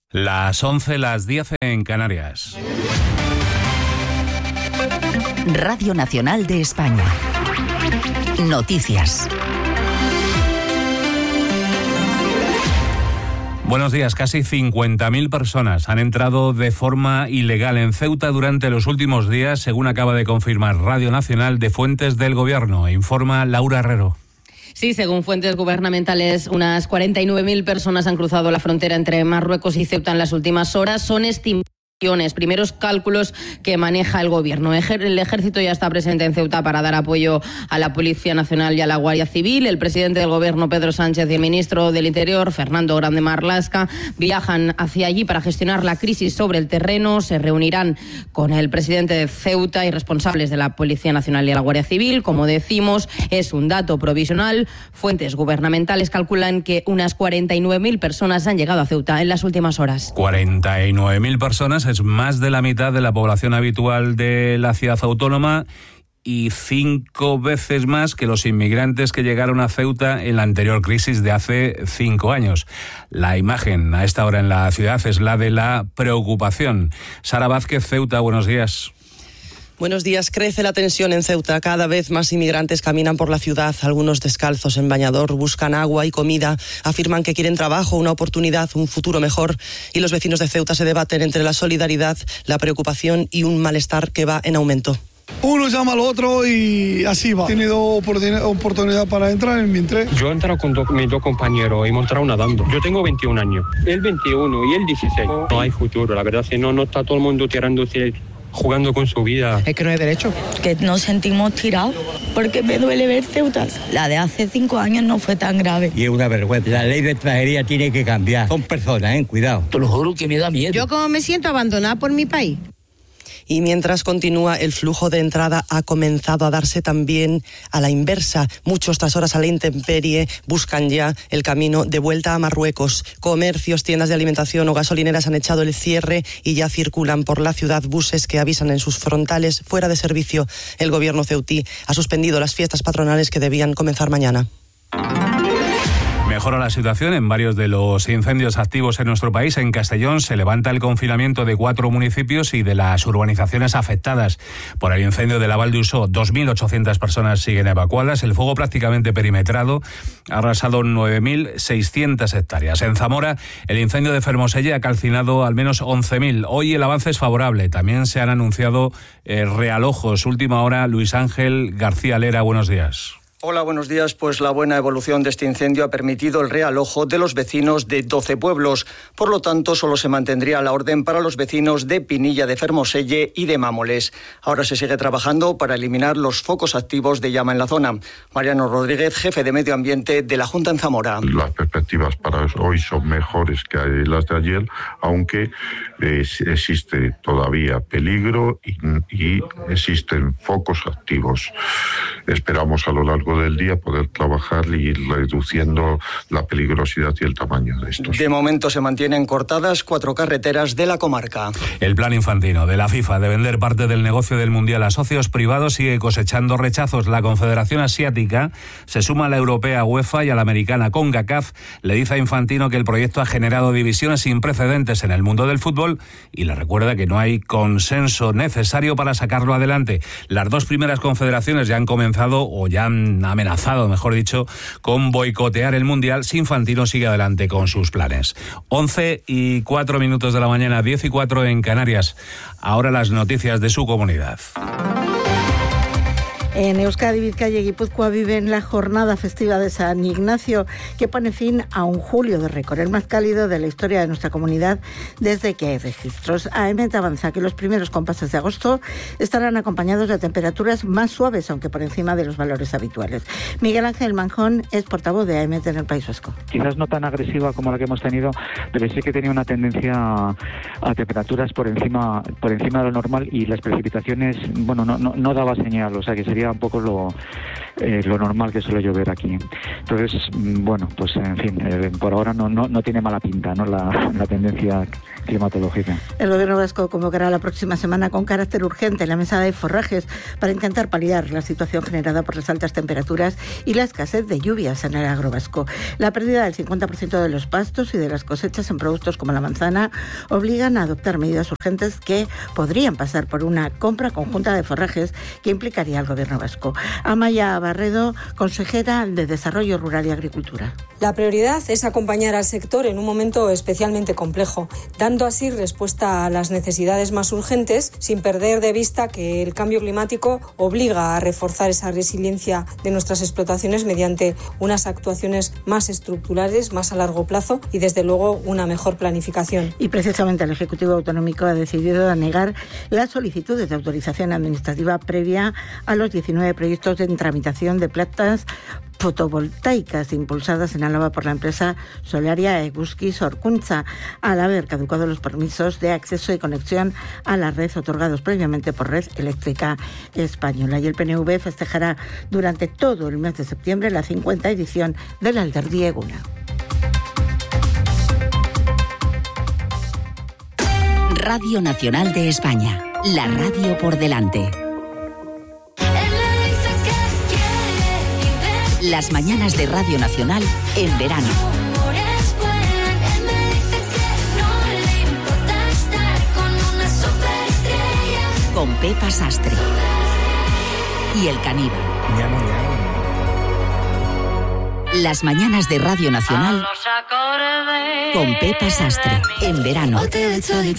Las 11, las 10 en Canarias. Radio Nacional de España. Noticias. Buenos días. Casi 50.000 personas han entrado de forma ilegal en Ceuta durante los últimos días, según acaba de confirmar Radio Nacional de fuentes del Gobierno. Informa Laura Herrero. Sí, según fuentes gubernamentales, unas 49.000 personas han cruzado la frontera entre Marruecos y Ceuta en las últimas horas. Son primeros cálculos que maneja el Gobierno. El Ejército ya está presente en Ceuta para dar apoyo a la Policía Nacional y a la Guardia Civil. El presidente del Gobierno, Pedro Sánchez, y el ministro del Interior, Fernando Grande Marlaska, viajan hacia allí para gestionar la crisis sobre el terreno. Se reunirán con el presidente de Ceuta y responsables de la Policía Nacional y de la Guardia Civil. Como decimos, es un dato provisional. Fuentes gubernamentales calculan que unas 49.000 personas han llegado a Ceuta en las últimas horas. 49.000 personas. Es más de la mitad de la población habitual de la ciudad autónoma y 5 veces más que los inmigrantes que llegaron a Ceuta en la anterior crisis de hace 5 años. La imagen a esta hora en la ciudad es la de la preocupación. Sara Vázquez, Ceuta, buenos días. Buenos días. Crece la tensión en Ceuta. Cada vez más inmigrantes caminan por la ciudad, algunos descalzos en bañador, buscan agua y comida, afirman que quieren trabajo, una oportunidad, un futuro mejor. Y los vecinos de Ceuta se debaten entre la solidaridad, la preocupación y un malestar que va en aumento. Uno llama al otro y así va. He tenido oportunidad para entrar en mi tren. Yo he entrado con mis dos compañeros y hemos entrado nadando. Yo tengo 21 años, él 21 y él 16. No hay futuro, la verdad, si no está todo el mundo tirándose, jugando con su vida. Es que no hay derecho. Que nos sentimos tirados, porque me duele ver Ceuta. La de hace 5 años no fue tan grave. Y es una vergüenza. La ley de extranjería tiene que cambiar. Son personas, cuidado. Te lo juro que me da miedo. Yo como me siento abandonada por mi país. Y mientras continúa el flujo de entrada, ha comenzado a darse también a la inversa. Muchos, tras horas a la intemperie, buscan ya el camino de vuelta a Marruecos. Comercios, tiendas de alimentación o gasolineras han echado el cierre y ya circulan por la ciudad buses que avisan en sus frontales fuera de servicio. El gobierno ceutí ha suspendido las fiestas patronales que debían comenzar mañana. Mejora la situación en varios de los incendios activos en nuestro país. En Castellón se levanta el confinamiento de 4 municipios y de las urbanizaciones afectadas por el incendio de la Val d'Usó. 2.800 personas siguen evacuadas. El fuego prácticamente perimetrado ha arrasado 9.600 hectáreas. En Zamora, el incendio de Fermoselle ha calcinado al menos 11.000. Hoy el avance es favorable. También se han anunciado realojos. Última hora, Luis Ángel García Lera, buenos días. Hola, buenos días. Pues la buena evolución de este incendio ha permitido el realojo de los vecinos de 12 pueblos. Por lo tanto, solo se mantendría la orden para los vecinos de Pinilla de Fermoselle y de Mámoles. Ahora se sigue trabajando para eliminar los focos activos de llama en la zona. Mariano Rodríguez, jefe de Medio Ambiente de la Junta en Zamora. Las perspectivas para hoy son mejores que las de ayer, aunque existe todavía peligro y existen focos activos. Esperamos a lo largo del día poder trabajar y ir reduciendo la peligrosidad y el tamaño de estos. De momento se mantienen cortadas 4 carreteras de la comarca. El plan infantino de la FIFA de vender parte del negocio del Mundial a socios privados sigue cosechando rechazos. La Confederación Asiática se suma a la europea UEFA y a la americana CONCACAF. Le dice a Infantino que el proyecto ha generado divisiones sin precedentes en el mundo del fútbol y le recuerda que no hay consenso necesario para sacarlo adelante. Las 2 primeras confederaciones ya han comenzado o ya han amenazado, mejor dicho, con boicotear el Mundial si Infantino sigue adelante con sus planes. 11:04 de la mañana, 10:04 en Canarias. Ahora las noticias de su comunidad. En Euskadi, Vizcaya y Guipúzcoa viven la jornada festiva de San Ignacio, que pone fin a un julio de récord, el más cálido de la historia de nuestra comunidad desde que hay registros. AEMET avanza que los primeros compases de agosto estarán acompañados de temperaturas más suaves, aunque por encima de los valores habituales. Miguel Ángel Manjón es portavoz de AEMET en el País Vasco. Quizás no tan agresiva como la que hemos tenido, pero sí que tenía una tendencia a temperaturas por encima de lo normal y las precipitaciones, no daba señal, o sea que sería sería un poco lo normal que suele llover aquí. Entonces, bueno, pues en fin, por ahora no tiene mala pinta, ¿no? La tendencia climatológica. El Gobierno vasco convocará la próxima semana con carácter urgente la mesa de forrajes para intentar paliar la situación generada por las altas temperaturas y la escasez de lluvias en el agro vasco. La pérdida del 50% de los pastos y de las cosechas en productos como la manzana obligan a adoptar medidas urgentes que podrían pasar por una compra conjunta de forrajes que implicaría al Gobierno vasco. Amaya Barredo, consejera de Desarrollo Rural y Agricultura. La prioridad es acompañar al sector en un momento especialmente complejo, dando así respuesta a las necesidades más urgentes, sin perder de vista que el cambio climático obliga a reforzar esa resiliencia de nuestras explotaciones mediante unas actuaciones más estructurales, más a largo plazo y, desde luego, una mejor planificación. Y precisamente el Ejecutivo Autonómico ha decidido negar las solicitudes de autorización administrativa previa a los 19 proyectos de tramitación de plantas fotovoltaicas impulsadas en Álava por la empresa Solaria Eguzki Sorkuntza, al haber caducado los permisos de acceso y conexión a la red otorgados previamente por Red Eléctrica Española. Y el PNV festejará durante todo el mes de septiembre la 50ª edición del Alderdi Eguna. Radio Nacional de España, la radio por delante. Las mañanas de Radio Nacional en verano. Con Pepa Sastre y El Caníbal. Las mañanas de Radio Nacional con Pepa Sastre en verano.